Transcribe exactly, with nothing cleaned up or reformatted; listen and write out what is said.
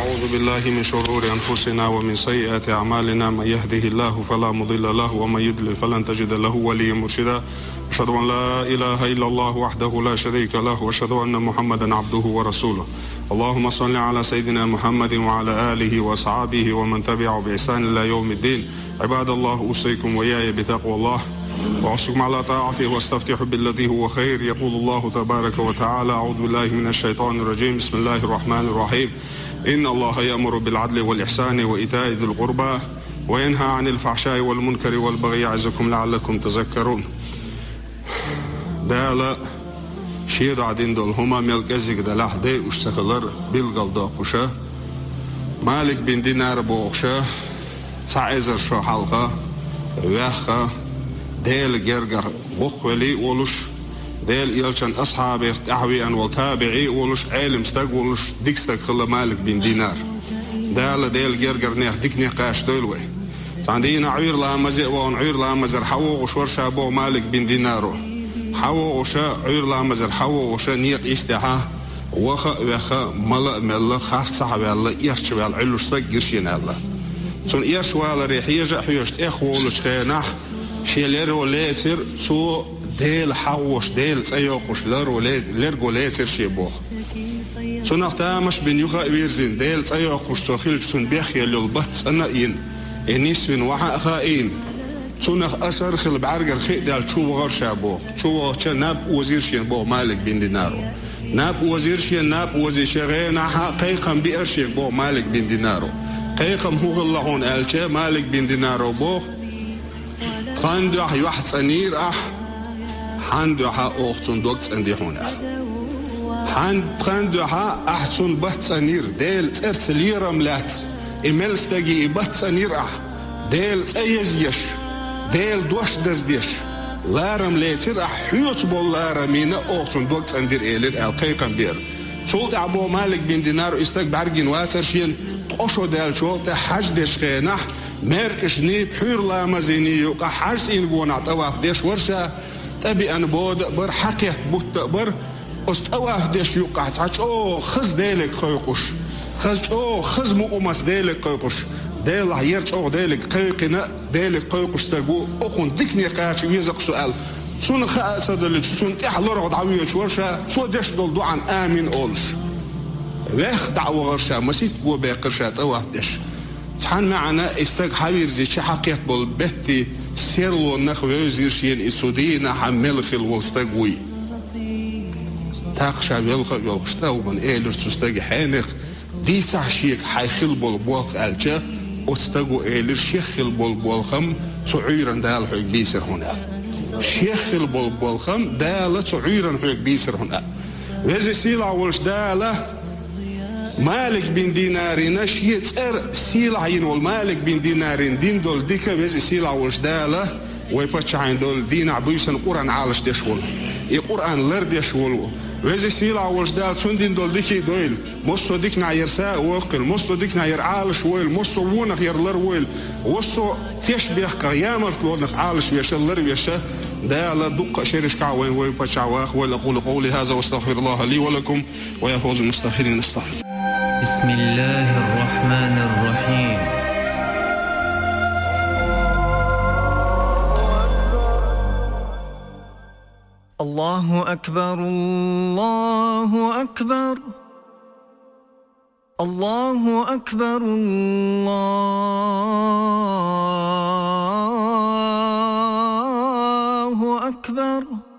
ونعوذ بالله من شرور أنفسنا ومن سيئات أعمالنا. من يهده الله فلا مضل له ومن يضلل فلن تجد له وليا مرشدا. أشهد أن لا إله إلا الله وحده لا شريك له وأشهد أن محمدا عبده ورسوله. اللهم صل على سيدنا محمد وعلى آله وأصحابه ومن تبعه بإحسان إلى يوم الدين. عباد الله، أوصيكم وإياي بتقوى الله وأوصيكم على طاعته واستفتحوا بالذي هو خير. يقول الله تبارك وتعالى: أعوذ بالله من الشيطان الرجيم. بسم الله الرحمن الرحيم. إن الله يأمر بالعدل والإحسان وإيتاء ذي القربى وينهى عن الفحشاء والمنكر والبغي يعظكم لعلكم تذكرون. دالا شيد عدين دول هما ملكزيك دلح دي اشتغلر بالقل داقوشا مالك بن دينار بوغشا تعيزر شو حلقة ويخا ديل جرجر بوخولي ولوش ديل يلشان أصحابي تحويا وتابعي ولوش علم استق ولوش ديكستك خلا مالك بن دينار دالا ديل جرجر نيخ ديك نيقاش دولوي عندنا عير لا مزي وان عير لا مزر حو وشور شابو مالك بن دينارو حو وشا عير لا مزر حو وشا نيق استها وخا وخا ملا ملا خاص صاحب الله يرش والعلوش سق قرشين الله تون يرش ولا ريحيجا حيشت اخولش خينح شيلر وليتر تو ديل حوش ديل تسيوقش لر وليت لر وليتر شيبوخ تون اختامش بن يخا ويرزين ديل تسيوقش تو خيلش تون بيخيل البط انا ين النسوين وحا خائين تونخ أسر خل بعرقر خي دال شو غير شابوه شو ناب وزير شين بو مالك بن دينارو ناب وزير شين ناب وزير شغين حقيقا بأشيك بو مالك بن دينارو قيقم هو اللهون ألشي مالك بن دينارو بو خاندو أح يوحد سنير أح حاندو أح أختون دوكت عندي هنا حاند خاندو أح أحسن بحت سنير ديل ترس ليرة ملات إمل استجي بحت سنير أح ديل سيزيش ديل دوش دزديش لارم ليتر أحيوت بول لارمينا أختون دوكت عندير إيلر القيقم بير تولد أبو مالك بن دينار استك بعرقين واترشين تقشو ديل شو تحج ديش خينح ميركش نيب حير لا مزيني يوقع حاج إنقون عطواف ديش ورشا تبي أن بود بر حقيت بوت بر استواف ديش يوقع تعش أو خز ديلك خيقش خز أو خز مقومس ديلك خيقش ديل عيرش أو ديلك قيقنا ديلك قيقش تقو أخون ديكني قاش يزق سؤال سون خاصة دلش سون تحلر عضوية شورشة سو ديش دول دوعن آمين أولش ويخ دعوة غرشة مسيت قوة بيقرشات أو ديش تحن معنا استق حوير زي شي حقيقة بالبتي سيرلو نخوي زيرشين إسودينا حمل خل والستقوي تاقشا بيلخ يلخشتاو من إيلر تستقي حينخ دي سحشيك حيخل بالبوخ ألجا استقو إيلر شيخل بالبوخم تعيرا دال حق بيسر هنا شيخل بالبوخم دال تعيرا حق بيسر هنا وزي سيلا ولش دالة مالك بن دينارين شيت ار سيلعين والمالك بن دينارين دين دول ديكا وزي سيلا ولش دالة ويبتشعين دول دين عبويسن قرآن عالش ديشول اي قرآن لر ديشول وزي سيلا ولش دال سندين دول ديكي دويل مصو ديك نعير ساء وقل مصو ديك نعير عالش ويل مصو وونخ ير لر ويل وصو تشبه قيامت لونخ عالش ويشا لر ويشا دالة دق شيرش كعوين ويبتشعواخ ويل أقول قولي هذا واستغفر الله لي ولكم ويفوز المستغفرين استغفر. بسم الله الرحمن الرحيم. الله أكبر الله أكبر الله أكبر الله أكبر